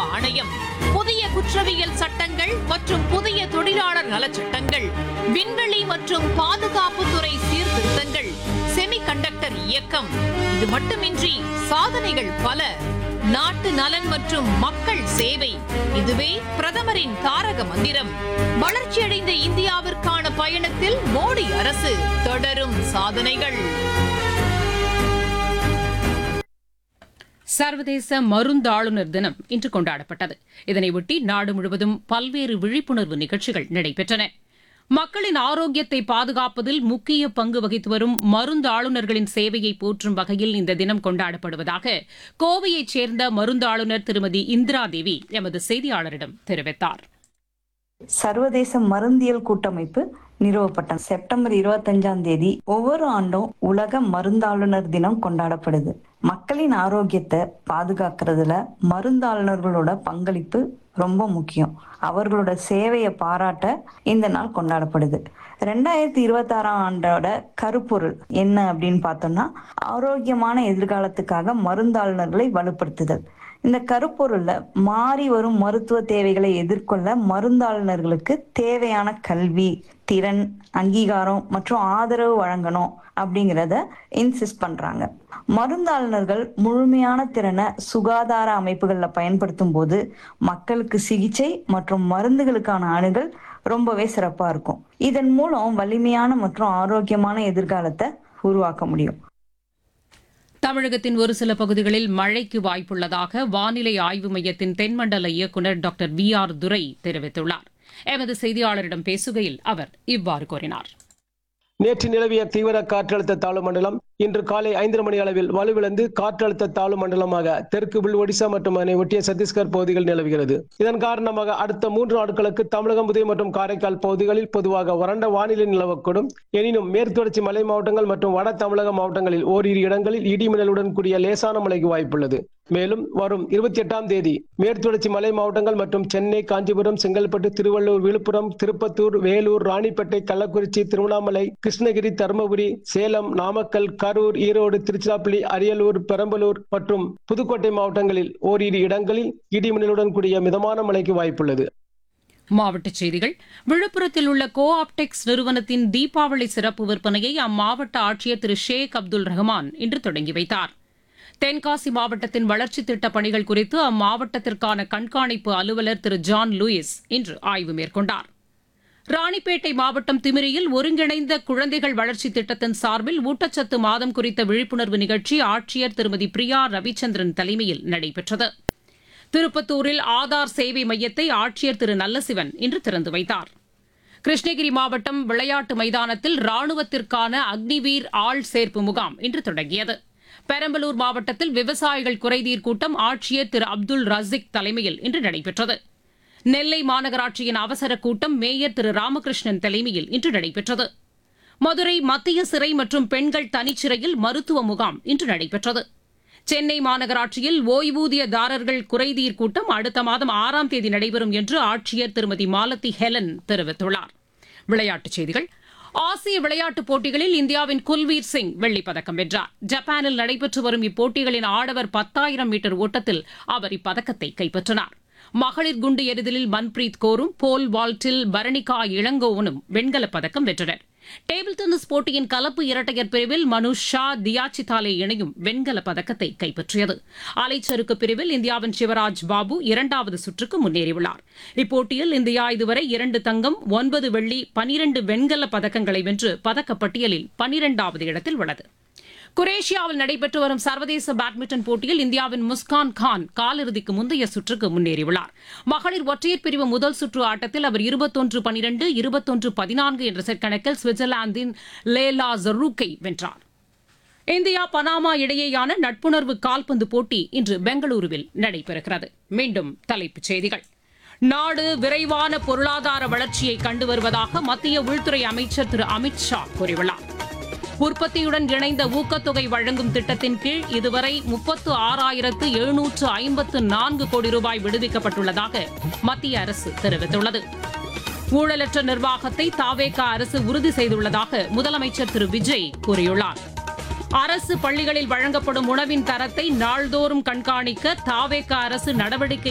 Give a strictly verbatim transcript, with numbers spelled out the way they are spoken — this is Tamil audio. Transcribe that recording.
ஆணையம், புதிய குற்றவியல் சட்டங்கள் மற்றும் புதிய தொழிலாளர் நலச் சட்டங்கள், விண்வெளி மற்றும் பாதுகாப்புத்துறை சீர்திருத்தங்கள், செமிகண்டக்டர் இயக்கம். இது மட்டுமின்றி சாதனைகள் பல. நாட்டு நலன் மற்றும் மக்கள் சேவை, இதுவே பிரதமரின் தாரக மந்திரம். வளர்ச்சியடைந்த இந்தியாவிற்கான பயணத்தில் மோடி அரசு தொடரும் சாதனைகள். சர்வதேச மருந்தாளுநர் தினம் இன்று கொண்டாடப்பட்டது. இதனையொட்டி நாடு முழுவதும் பல்வேறு விழிப்புணர்வு நிகழ்ச்சிகள் நடைபெற்றன. மக்களின் ஆரோக்கியத்தை பாதுகாப்பதில் முக்கிய பங்கு வகித்து வரும் மருந்தாளுநர்களின் சேவையை போற்றும் வகையில் இந்த தினம் கொண்டாடப்படுவதாக கோவையைச் சேர்ந்த மருந்தாளுநர் திருமதி இந்திரா தேவி எமது செய்தியாளரிடம் தெரிவித்தார். சர்வதேச மருந்தியல் கூட்டமைப்பு நிறுவப்பட்ட செப்டம்பர் இருபத்தஞ்சாம் தேதி ஒவ்வொரு ஆண்டும் உலக மருந்தாளுநர் தினம் கொண்டாடப்படுது. மக்களின் ஆரோக்கியத்தை பாதுகாக்கிறதுல மருந்தாளுநர்களோட பங்களிப்பு ரொம்ப முக்கியம். அவர்களோட சேவையை பாராட்ட இந்த நாள் கொண்டாடப்படுது. ரெண்டாயிரத்தி இருபத்தி ஆறாம் ஆண்டோட கருப்பொருள் என்ன அப்படின்னு பார்த்தோம்னா, ஆரோக்கியமான எதிர்காலத்துக்காக மருந்தாளுநர்களை வலுப்படுத்துதல். இந்த கருப்பொருள்ல மாறி வரும் மருத்துவ தேவைகளை எதிர்கொள்ள மருந்தாளுநர்களுக்கு தேவையான கல்வி, திறன், அங்கீகாரம் மற்றும் ஆதரவு வழங்கணும் அப்படிங்கிறத இன்சிஸ்ட் பண்றாங்க. மருந்தாளுநர்கள் முழுமையான திறனை சுகாதார அமைப்புகள்ல பயன்படுத்தும் போது மக்களுக்கு சிகிச்சை மற்றும் மருந்துகளுக்கான அணுகல் ரொம்பவே சிறப்பா இருக்கும். இதன் மூலம் வலிமையான மற்றும் ஆரோக்கியமான எதிர்காலத்தை உருவாக்க முடியும். தமிழகத்தின் ஒரு சில பகுதிகளில் மழைக்கு வாய்ப்புள்ளதாக வானிலை ஆய்வு மையத்தின் தென்மண்டல இயக்குநர் டாக்டர் வி ஆர் துரை தெரிவித்துள்ளார். எமது செய்தியாளரிடம் பேசுகையில் அவர் இவ்வாறு கூறினார். நேற்று நிலவிய தீவிர காற்றழுத்த தாழ்வு மண்டலம் இன்று காலை ஐந்தரை மணி அளவில் வலுவிழந்து காற்றழுத்த தாழ்வு மண்டலமாக தெற்கு உள் ஒடிசா மற்றும் அதனை ஒட்டிய சத்தீஸ்கர் பகுதிகள் நிலவுகிறது. இதன் காரணமாக அடுத்த மூன்று நாட்களுக்கு தமிழகம், புதுவை மற்றும் காரைக்கால் பகுதிகளில் பொதுவாக வறண்ட வானிலை நிலவக்கூடும். எனினும் மேற்கு தொடர்ச்சி மலை மாவட்டங்கள் மற்றும் வட தமிழக மாவட்டங்களில் ஓரிரு இடங்களில் இடி மின்னலுடன் கூடிய லேசான மழைக்கு வாய்ப்புள்ளது. மேலும் வரும் இருபத்தி எட்டாம் தேதி மேற்கு தொடர்ச்சி மலை மாவட்டங்கள் மற்றும் சென்னை, காஞ்சிபுரம், செங்கல்பட்டு, திருவள்ளூர், விழுப்புரம், திருப்பத்தூர், வேலூர், ராணிப்பேட்டை, கள்ளக்குறிச்சி, திருவண்ணாமலை, கிருஷ்ணகிரி, தருமபுரி, சேலம், நாமக்கல், கரூர், ஈரோடு, திருச்சிராப்பள்ளி, அரியலூர், பெரம்பலூர் மற்றும் புதுக்கோட்டை மாவட்டங்களில் ஓரிரு இடங்களில் இடி மின்னலுடன் கூடிய மிதமான மழைக்கு வாய்ப்புள்ளது. மாவட்டச் செய்திகள். விழுப்புரத்தில் உள்ள கோ ஆப்டெக்ஸ் நிறுவனத்தின் தீபாவளி சிறப்பு விற்பனையை அம்மாவட்ட ஆட்சியர் திரு ஷேக் அப்துல் ரஹ்மான் இன்று தொடங்கி வைத்தார். தென்காசி மாவட்டத்தின் வளர்ச்சித் திட்டப் பணிகள் குறித்து அம்மாவட்டத்திற்கான கண்காணிப்பு அலுவலர் திரு ஜான் லூயிஸ் இன்று ஆய்வு மேற்கொண்டார். ராணிப்பேட்டை மாவட்டம் திமிரியில் ஒருங்கிணைந்த குழந்தைகள் வளர்ச்சித் திட்டத்தின் சார்பில் ஊட்டச்சத்து மாதம் குறித்த விழிப்புணர்வு நிகழ்ச்சி ஆட்சியர் திருமதி பிரியா ரவிச்சந்திரன் தலைமையில் நடைபெற்றது. திருப்பத்தூரில் ஆதார் சேவை மையத்தை ஆட்சியர் திரு நல்லசிவன் இன்று திறந்து வைத்தார். கிருஷ்ணகிரி மாவட்டம் விளையாட்டு மைதானத்தில் ராணுவத்திற்கான அக்னிவீர் ஆள் சேர்ப்பு முகாம் இன்று தொடங்கியது. பெரம்பலூர் மாவட்டத்தில் விவசாயிகள் குறைதீர் கூட்டம் ஆட்சியர் திரு அப்துல் ரசிக் தலைமையில் இன்று நடைபெற்றது. நெல்லை மாநகராட்சியின் அவசர கூட்டம் மேயர் திரு ராமகிருஷ்ணன் தலைமையில் இன்று நடைபெற்றது. மதுரை மத்திய சிறை மற்றும் பெண்கள் தனிச்சிறையில் மருத்துவ முகாம் இன்று நடைபெற்றது. சென்னை மாநகராட்சியில் ஓய்வூதியதாரர்கள் குறைதீர் கூட்டம் அடுத்த மாதம் ஆறாம் தேதி நடைபெறும் என்று ஆட்சியர் திருமதி மாலதி ஹெலன் தெரிவித்துள்ளார். விளையாட்டுச் செய்திகள். ஆசிய விளையாட்டுப் போட்டிகளில் இந்தியாவின் குல்வீர் சிங் வெள்ளிப்பதக்கம் வென்றார். ஜப்பானில் நடைபெற்று வரும் இப்போட்டிகளின் ஆடவர் பத்தாயிரம் மீட்டர் ஓட்டத்தில் அவர் இப்பதக்கத்தை கைப்பற்றினார். மகளிர் குண்டு எறிதலில் மன்பிரீத் கோரும், போல் வால்ட்டில் பரணிகா இளங்கோவனும் வெண்கலப் பதக்கம் வென்றனர். டேபிள் டென்னிஸ் போட்டியின் கலப்பு இரட்டையர் பிரிவில் மனுஷ் ஷா, தியாச்சிதாலே இணையும் வெண்கலப் பதக்கத்தை கைப்பற்றியது. அலைச்சறுக்கு பிரிவில் இந்தியாவின் சிவராஜ் பாபு இரண்டாவது சுற்றுக்கு முன்னேறியுள்ளார். இப்போட்டியில் இந்தியா இதுவரை இரண்டு தங்கம், ஒன்பது வெள்ளி, பனிரண்டு வெண்கலப் பதக்கங்களை வென்று பதக்கப்பட்டியலில் பனிரெண்டாவது இடத்தில் உள்ளது. குரேஷியாவில் நடைபெற்று வரும் சர்வதேச பேட்மிண்டன் போட்டியில் இந்தியாவின் முஸ்கான் கான் காலிறுதிக்கு முந்தைய சுற்றுக்கு முன்னேறியுள்ளார். மகளிர் ஒற்றையர் பிரிவு முதல் சுற்று ஆட்டத்தில் அவர் இருபத்தொன்று பனிரெண்டு, இருபத்தொன்று பதினான்கு என்ற செட் கணக்கில் சுவிட்சர்லாந்தின் லேலா ஜரூக்கை வென்றார். இந்தியா பனாமா இடையேயான நட்புணர்வு கால்பந்து போட்டி இன்று பெங்களூருவில் நடைபெறுகிறது. மீண்டும் தலைப்புச் செய்திகள். நாடு விரைவான பொருளாதார வளர்ச்சியை கண்டு வருவதாக மத்திய உள்துறை அமைச்சர் திரு அமித் ஷா கூறியுள்ளார். உற்பத்தியுடன் இணைந்த ஊக்கத்தொகை வழங்கும் திட்டத்தின் கீழ் இதுவரை முப்பத்து ஆறாயிரத்து எழுநூற்று ஐம்பத்து நான்கு கோடி ரூபாய் விடுவிக்கப்பட்டுள்ளதாக மத்திய அரசு தெரிவித்துள்ளது. ஊழலற்ற நிர்வாகத்தை தாவேகா அரசு உறுதி செய்துள்ளதாக முதலமைச்சர் திரு விஜய் கூறியுள்ளார். அரசு பள்ளிகளில் வழங்கப்படும் உணவின் தரத்தை நாள்தோறும் கண்காணிக்க தாவேகா அரசு நடவடிக்கை